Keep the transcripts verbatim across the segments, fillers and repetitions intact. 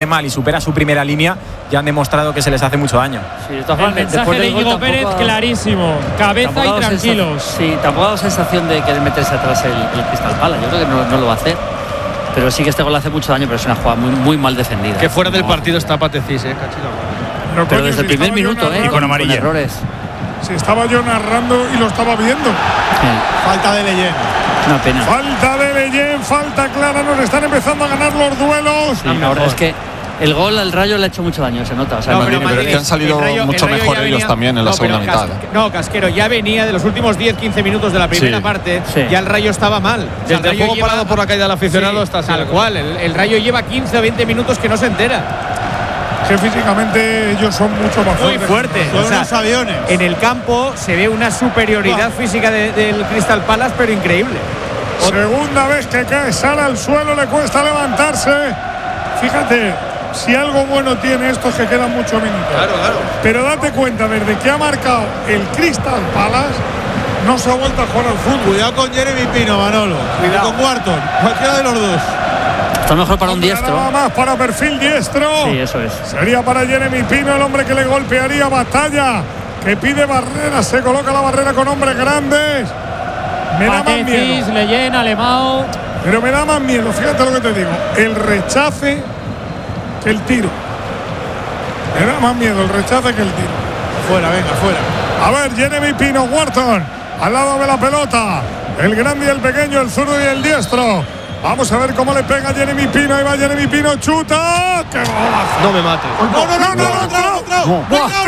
mal y supera su primera línea, ya han demostrado que se les hace mucho daño. Sí, el mensaje de Íñigo Pérez ha... clarísimo, cabeza y tranquilos. Sí, tampoco ha dado sensación de que de meterse atrás el, el Crystal Palace. Yo creo que no, no lo va a hacer. Pero sí que este gol hace mucho daño, pero es una jugada muy, muy mal defendida. Que fuera no. del partido está Patecís, eh, cachito. Pero, pero desde el primer minuto, eh, y con amarilla. Con errores. Si estaba yo narrando y lo estaba viendo. Sí. Falta de Leyen. Una pena. Falta de Leyen, falta clara, nos están empezando a ganar los duelos. Sí, la verdad es que el gol al Rayo le ha hecho mucho daño, se nota. O sea, no, pero, pero es que han salido Rayo, mucho mejor ellos venía, también en la no, segunda mitad. Cas, no, Casquero, ya venía de los últimos diez quince minutos de la primera sí. parte, sí. ya el Rayo estaba mal. O sea, el, el juego lleva, parado por la caída del aficionado sí, está así. Tal cual, el, el Rayo lleva quince o veinte minutos que no se entera. Que físicamente ellos son mucho más muy fuertes. Son o sea, unos aviones. En el campo se ve una superioridad oh. física de, del Crystal Palace, pero increíble. Segunda vez que cae, sale al suelo, le cuesta levantarse. Fíjate, si algo bueno tiene esto es que quedan muchos minutos. Claro, claro. Pero date cuenta, desde que ha marcado el Crystal Palace, no se ha vuelto a jugar al fútbol. Cuidado con Jeremy Pino, Manolo. Cuidado con Wharton. Cualquiera de los dos. Está mejor para un diestro. Nada más para perfil diestro. Sí, eso es. Sería para Jeremy Pino, el hombre que le golpearía. Batalla, que pide barrera. Se coloca la barrera con hombres grandes. Me da más miedo. Leyen, Alemão. Pero me da más miedo, fíjate lo que te digo. El rechace que el tiro. Me da más miedo el rechace que el tiro. Fuera, venga, fuera. A ver, Jeremy Pino, Wharton. Al lado de la pelota. El grande y el pequeño, el zurdo y el diestro. Vamos a ver cómo le pega Jeremy Pino. Ahí va Jeremy Pino, chuta. ¡Qué golazo! No me mates. No, no, no, no, no, no,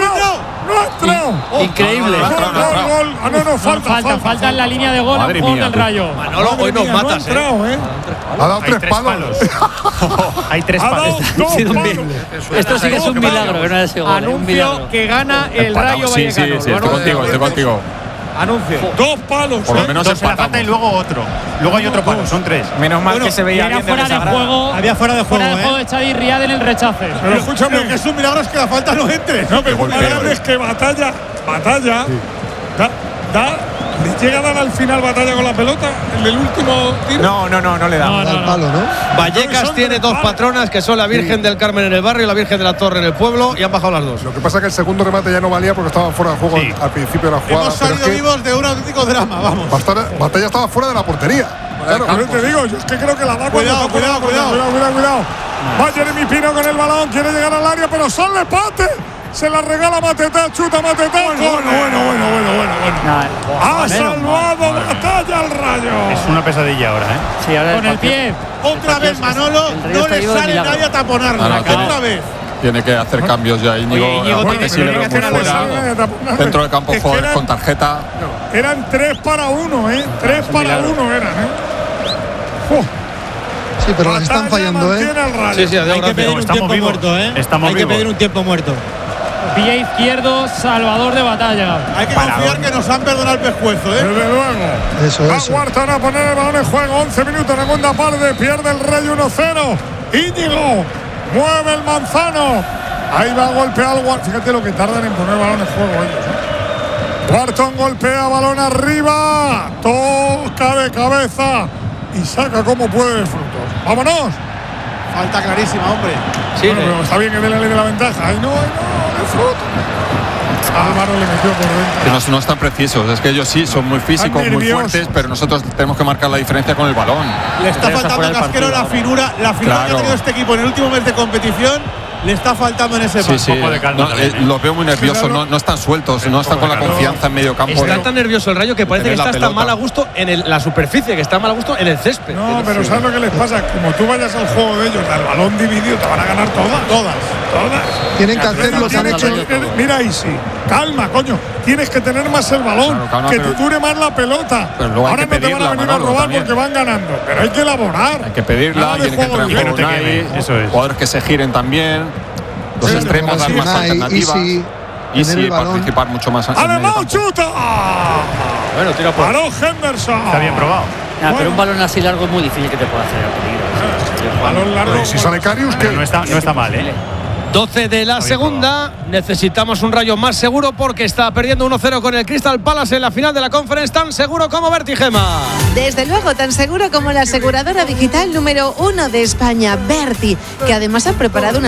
no, increíble. Gol, ah, no, no, falta, falta, falta en la línea de gol del Rayo. Manolo, hoy nos matas, eh. Ha dado tres palos. Hay tres palos. Esto sí que es un milagro que no haya sido gol. Anuncio que gana el Rayo Vallecano. Sí, sí, sí, estoy contigo, estoy contigo. Anuncio. Dos palos. Por lo menos dos en la falta y luego otro. Luego hay otro palo, son tres. Menos mal bueno, que se veía bien fuera de, de juego. Había fuera de juego, fuera de ¿eh? juego de Xavi Riad en el rechace. Pero escúchame, que es un milagro es que la falta no entre. No, pero un milagro es que batalla, batalla, sí. da, da, le llega a dar al final batalla con la pelota, en el último tiro. No, no, no, no le da. No, no, no. Palo, ¿no? Vallecas tiene dos patronas que son la Virgen sí. del Carmen en el barrio y la Virgen de la Torre en el pueblo y han bajado las dos. Lo que pasa es que el segundo remate ya no valía porque estaban fuera de juego sí. al principio de la jugada. Hemos salido que vivos de un auténtico drama, vamos. Batalla, batalla estaba fuera de la portería. Claro, pero te digo, yo es que creo que la da cuidado, cuidado, cuidado, cuidado, cuidado, cuidado. Va Jeremy Pino con el balón, quiere llegar al área, pero sale Pate. Se la regala Mateta, chuta Mateta. Bueno, bueno, bueno, bueno, bueno, bueno. bueno. Ha bueno, salvado bueno. batalla al Rayo. Es una pesadilla ahora, ¿eh? Sí, ahora con el pie. Otra vez Manolo, no le sale nadie a taponarla. No, no, otra tiene, vez. Tiene que hacer cambios ya, Íñigo. Oye, Íñigo porque tiene, si le veo muy fuera. Dentro del campo jugadores eran, con tarjeta. No, eran tres para uno, ¿eh? Tres para uno eran, ¿eh? Uh. Sí, pero las están fallando, ¿eh? Sí, sí, hay que pedir un Estamos tiempo vivos. muerto, ¿eh? Estamos hay vivos. que pedir un tiempo muerto. Pie izquierdo, Salvador de Batalla. Hay que Paradón. confiar que nos han perdonado el pescuezo, ¿eh? Desde luego. Eso, eso. Va Wharton a poner el balón en juego. once minutos, segunda parte. Pierde el Rayo uno cero. Íñigo mueve el Manzano. Ahí va a golpear al Wharton. Fíjate lo que tardan en poner el balón en juego ellos, ¿eh? Wharton golpea balón arriba. Toca de cabeza. Y saca como puede de frutos. ¡Vámonos! Falta clarísima, hombre. Sí, bueno, pero está bien que dé la ley de la ventaja. ¡Ay, no, ay, no! ¡De fruto! Álvaro le metió por dentro. Que no, no están precisos. Es que ellos sí son muy físicos, muy fuertes, pero nosotros tenemos que marcar la diferencia con el balón. Le está faltando a Casquero la finura, la finura claro. que ha tenido este equipo en el último mes de competición. Le está faltando en ese sí, sí. Un poco de calma no, eh, los veo muy nerviosos, no, no están sueltos, no están con la confianza en medio campo. Está tan nervioso el Rayo que parece que está hasta mal a gusto en el, la superficie, que está mal a gusto en el césped. No, pero ¿sabes lo que les pasa? Como tú vayas al juego de ellos, al balón dividido, te van a ganar todas. Todas, todas. Tienen que hacer lo que han hecho. Mira, Isi, calma, coño. Tienes que tener más el balón, claro, calma, que te dure más la pelota. Pero luego ahora hay que no te van a venir Manolo, a robar también. porque van ganando, pero hay que elaborar. Hay que pedirla, tiene que entrar en juego Unai, eso es. Jugadores que se giren también. Los sí, extremos dan más alternativas. Y, y sí, participar mucho más. ¡Alemão chuta! Bueno, tira por. Paró Henderson. Está bien probado. Nah, bueno. Pero un balón así largo es muy difícil que te pueda hacer peligro. Sí, balón largo. Pero si sale Karius, que no está, no está mal, ¿eh? doce de la segunda, necesitamos un Rayo más seguro porque está perdiendo uno cero con el Crystal Palace en la final de la Conference, tan seguro como Berti, Gema. Desde luego, tan seguro como la aseguradora digital número uno de España, Berti, que además ha preparado una